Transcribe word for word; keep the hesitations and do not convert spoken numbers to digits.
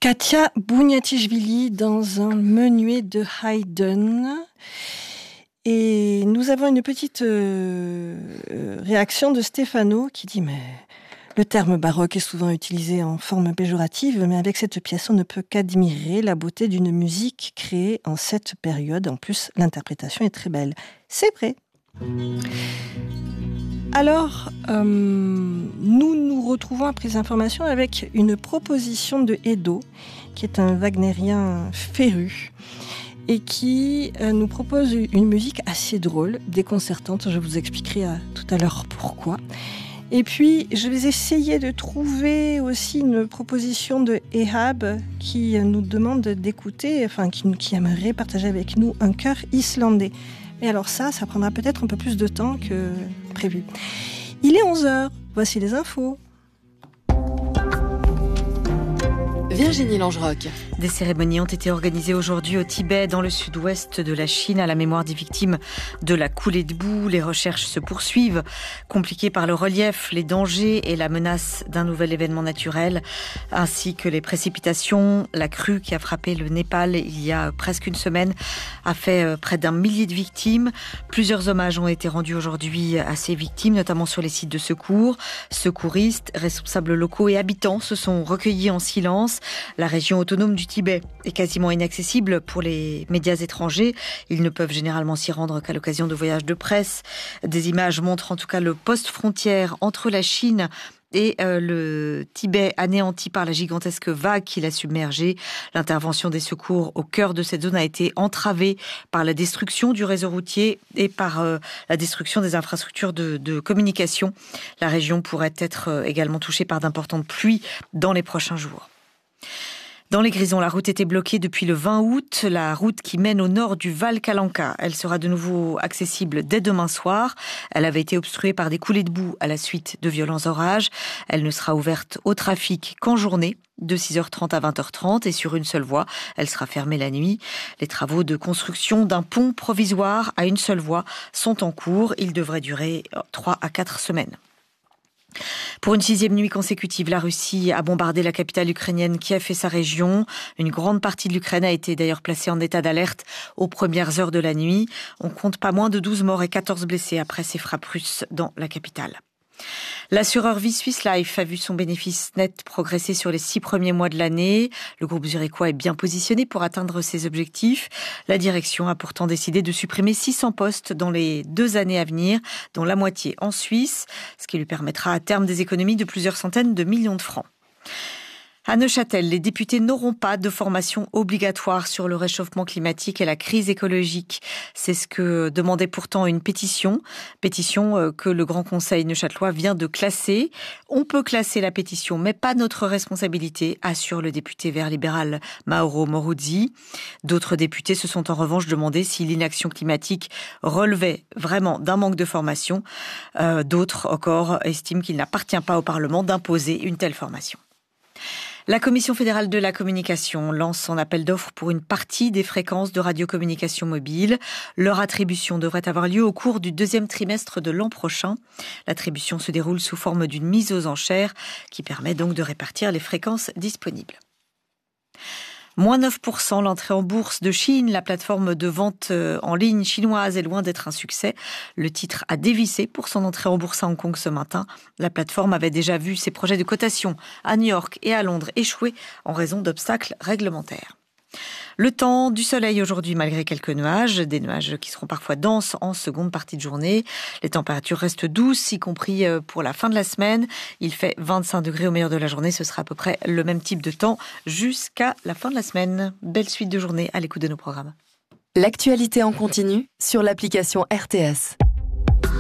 Katia Bouniatichvili dans un menuet de Haydn. Et nous avons une petite euh, réaction de Stéphano qui dit « Mais le terme baroque est souvent utilisé en forme péjorative, mais avec cette pièce, on ne peut qu'admirer la beauté d'une musique créée en cette période. En plus, l'interprétation est très belle. » C'est vrai. Alors, euh, nous nous retrouvons après les informations avec une proposition de Edo, qui est un wagnérien féru, et qui euh, nous propose une musique assez drôle, déconcertante. Je vous expliquerai euh, tout à l'heure pourquoi. Et puis, je vais essayer de trouver aussi une proposition de Ehab qui nous demande d'écouter, enfin, qui, qui aimerait partager avec nous un chœur islandais. Et alors ça, ça prendra peut-être un peu plus de temps que prévu. Il est onze heures, voici les infos. Virginie Langeroc. Des cérémonies ont été organisées aujourd'hui au Tibet, dans le sud-ouest de la Chine, à la mémoire des victimes de la coulée de boue. Les recherches se poursuivent, compliquées par le relief, les dangers et la menace d'un nouvel événement naturel, ainsi que les précipitations. La crue qui a frappé le Népal il y a presque une semaine a fait près d'un millier de victimes. Plusieurs hommages ont été rendus aujourd'hui à ces victimes, notamment sur les sites de secours. Secouristes, responsables locaux et habitants se sont recueillis en silence. La région autonome du Tibet est quasiment inaccessible pour les médias étrangers. Ils ne peuvent généralement s'y rendre qu'à l'occasion de voyages de presse. Des images montrent en tout cas le poste frontière entre la Chine et euh, le Tibet anéanti par la gigantesque vague qui l'a submergé. L'intervention des secours au cœur de cette zone a été entravée par la destruction du réseau routier et par euh, la destruction des infrastructures de, de communication. La région pourrait être euh, également touchée par d'importantes pluies dans les prochains jours. Dans les Grisons, la route était bloquée depuis le vingt août. La route qui mène au nord du Val Calanca, elle sera de nouveau accessible dès demain soir. Elle avait été obstruée par des coulées de boue à la suite de violents orages. Elle ne sera ouverte au trafic qu'en journée, de six heures trente à vingt heures trente, et sur une seule voie. Elle sera fermée la nuit. Les travaux de construction d'un pont provisoire à une seule voie sont en cours. Ils devraient durer trois à quatre semaines. Pour une sixième nuit consécutive, la Russie a bombardé la capitale ukrainienne Kiev et sa région. Une grande partie de l'Ukraine a été d'ailleurs placée en état d'alerte aux premières heures de la nuit. On compte pas moins de douze morts et quatorze blessés après ces frappes russes dans la capitale. L'assureur Vie Swiss Life a vu son bénéfice net progresser sur les six premiers mois de l'année. Le groupe zurichois est bien positionné pour atteindre ses objectifs. La direction a pourtant décidé de supprimer six cents postes dans les deux années à venir, dont la moitié en Suisse, ce qui lui permettra à terme des économies de plusieurs centaines de millions de francs. À Neuchâtel, les députés n'auront pas de formation obligatoire sur le réchauffement climatique et la crise écologique. C'est ce que demandait pourtant une pétition, pétition que le Grand Conseil neuchâtelois vient de classer. On peut classer la pétition, mais pas notre responsabilité, assure le député vert libéral Mauro Moruzzi. D'autres députés se sont en revanche demandé si l'inaction climatique relevait vraiment d'un manque de formation. Euh, d'autres encore estiment qu'il n'appartient pas au Parlement d'imposer une telle formation. La Commission fédérale de la communication lance son appel d'offres pour une partie des fréquences de radiocommunication mobile. Leur attribution devrait avoir lieu au cours du deuxième trimestre de l'an prochain. L'attribution se déroule sous forme d'une mise aux enchères qui permet donc de répartir les fréquences disponibles. Moins neuf pour cent l'entrée en bourse de Chine. La plateforme de vente en ligne chinoise est loin d'être un succès. Le titre a dévissé pour son entrée en bourse à Hong Kong ce matin. La plateforme avait déjà vu ses projets de cotation à New York et à Londres échouer en raison d'obstacles réglementaires. Le temps, du soleil aujourd'hui malgré quelques nuages, des nuages qui seront parfois denses en seconde partie de journée. Les températures restent douces, y compris pour la fin de la semaine. Il fait vingt-cinq degrés au meilleur de la journée, ce sera à peu près le même type de temps jusqu'à la fin de la semaine. Belle suite de journée à l'écoute de nos programmes. L'actualité en continu sur l'application R T S.